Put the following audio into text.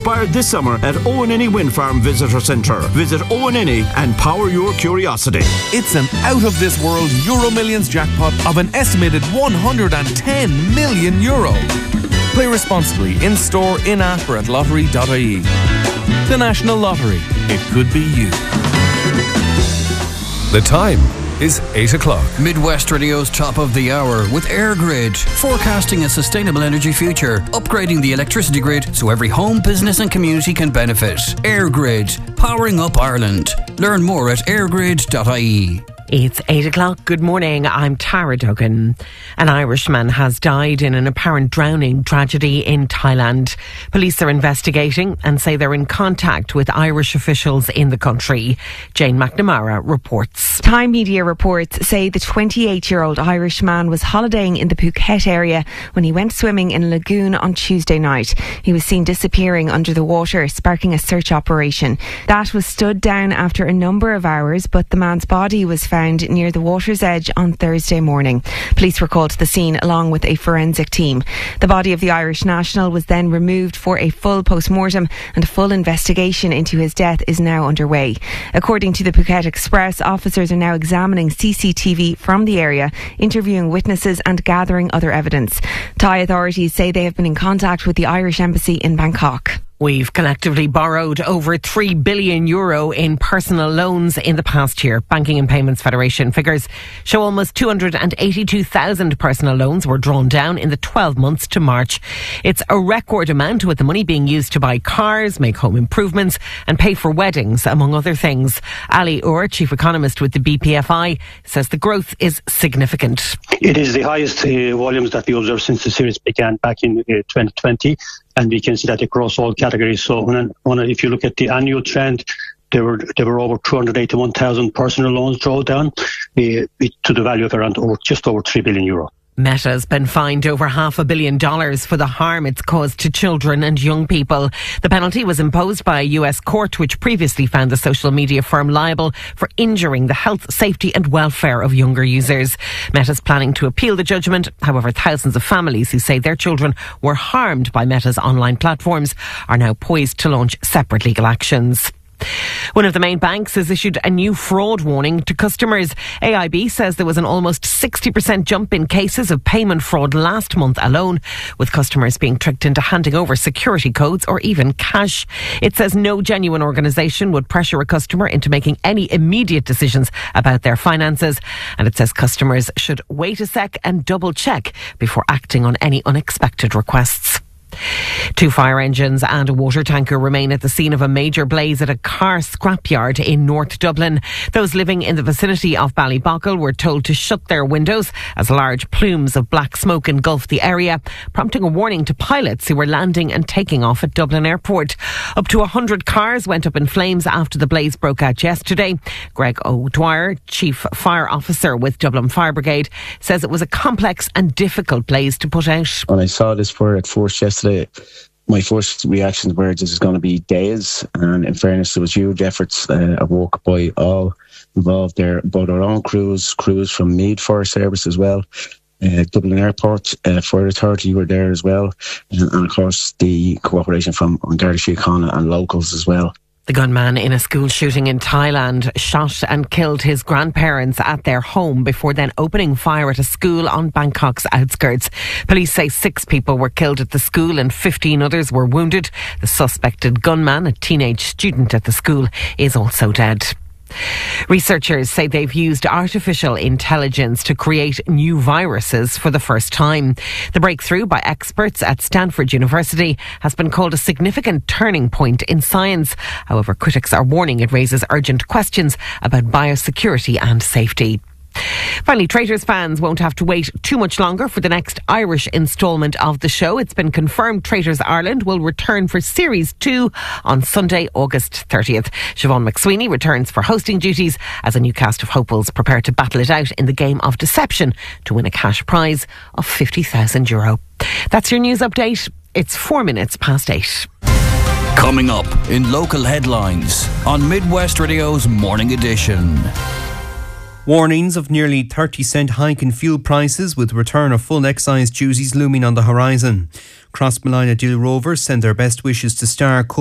Inspired this summer at Owenenny Wind Farm Visitor Centre. Visit Owenenny and power your curiosity. It's an out-of-this-world Euro Millions jackpot of an estimated €110 million. Play responsibly, in-store, in-app or at lottery.ie. The National Lottery. It could be you. The time is 8 o'clock. Midwest Radio's top of the hour with EirGrid, forecasting a sustainable energy future, upgrading the electricity grid so every home, business and community can benefit. EirGrid, powering up Ireland. Learn more at eirgrid.ie. It's 8 o'clock. Good morning. I'm Tara Duggan. An Irishman has died in an apparent drowning tragedy in Thailand. Police are investigating and say they're in contact with Irish officials in the country. Jane McNamara reports. Thai media reports say the 28-year-old Irishman was holidaying in the Phuket area when he went swimming in a lagoon on Tuesday night. He was seen disappearing under the water, sparking a search operation. That was stood down after a number of hours, but the man's body was found near the water's edge on Thursday morning. Police were called to the scene along with a forensic team. The body of the Irish national was then removed for a full post-mortem, and a full investigation into his death is now underway. According to the Phuket Express, officers are now examining CCTV from the area, interviewing witnesses and gathering other evidence. Thai authorities say they have been in contact with the Irish Embassy in Bangkok. We've collectively borrowed over €3 billion in personal loans in the past year. Banking and Payments Federation figures show almost 282,000 personal loans were drawn down in the 12 months to March. It's a record amount, with the money being used to buy cars, make home improvements and pay for weddings, among other things. Ali Ur, chief economist with the BPFI, says the growth is significant. It is the highest volumes that we observed since the series began back in 2020. And we can see that across all categories. So if you look at the annual trend, there were over 281,000 personal loans drawn down to the value of around just over €3 billion. Meta's been fined over $500 million for the harm it's caused to children and young people. The penalty was imposed by a US court which previously found the social media firm liable for injuring the health, safety and welfare of younger users. Meta's planning to appeal the judgment. However, thousands of families who say their children were harmed by Meta's online platforms are now poised to launch separate legal actions. One of the main banks has issued a new fraud warning to customers. AIB says there was an almost 60% jump in cases of payment fraud last month alone, with customers being tricked into handing over security codes or even cash. It says no genuine organisation would pressure a customer into making any immediate decisions about their finances, and it says customers should wait a sec and double check before acting on any unexpected requests. 2 fire engines and a water tanker remain at the scene of a major blaze at a car scrapyard in North Dublin. Those living in the vicinity of Ballybogle were told to shut their windows as large plumes of black smoke engulfed the area, prompting a warning to pilots who were landing and taking off at Dublin Airport. Up to 100 cars went up in flames after the blaze broke out yesterday. Greg O'Dwyer, Chief Fire Officer with Dublin Fire Brigade, says it was a complex and difficult blaze to put out. When I saw this fire at force yesterday, my first reactions were this is going to be days, and in fairness there was huge efforts at work by all involved there, both our own crews from Meath Fire Service as well, Dublin Airport Fire Authority were there as well, and of course the cooperation from Garda Síochána and locals as well. The gunman in a school shooting in Thailand shot and killed his grandparents at their home before then opening fire at a school on Bangkok's outskirts. Police say 6 people were killed at the school and 15 others were wounded. The suspected gunman, a teenage student at the school, is also dead. Researchers say they've used artificial intelligence to create new viruses for the first time. The breakthrough by experts at Stanford University has been called a significant turning point in science. However, critics are warning it raises urgent questions about biosecurity and safety. Finally, Traitors fans won't have to wait too much longer for the next Irish instalment of the show. It's been confirmed Traitors Ireland will return for Series 2 on Sunday, August 30th. Siobhan McSweeney returns for hosting duties as a new cast of hopefuls prepare to battle it out in the game of deception to win a cash prize of €50,000. That's your news update. It's 4 minutes past 8. Coming up in local headlines on Midwest Radio's Morning Edition. Warnings of nearly 30-cent hike in fuel prices with return of full excise duties looming on the horizon. Crossmolina Deal Rovers send their best wishes to star